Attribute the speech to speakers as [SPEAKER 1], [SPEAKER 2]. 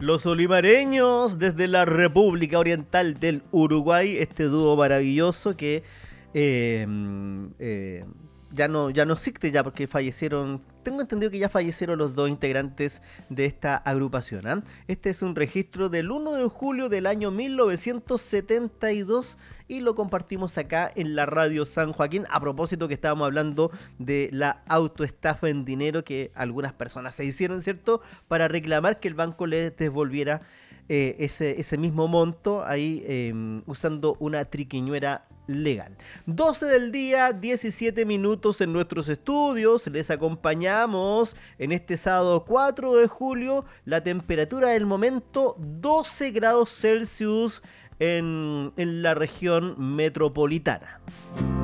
[SPEAKER 1] Los olimareños desde la República Oriental del Uruguay, este dúo maravilloso que eh, eh, ya no existe ya porque fallecieron. Tengo entendido que ya fallecieron los dos integrantes de esta agrupación. ¿Ah? Este es un registro del 1 de julio del año 1972 y lo compartimos acá en la radio San Joaquín. A propósito que estábamos hablando de la autoestafa en dinero que algunas personas se hicieron, ¿cierto? Para reclamar que el banco les devolviera ese mismo monto ahí usando una triquiñuela legal. 12 del día, 17 minutos en nuestros estudios. Les acompañamos en este sábado 4 de julio. La temperatura del momento 12 grados Celsius en la región metropolitana.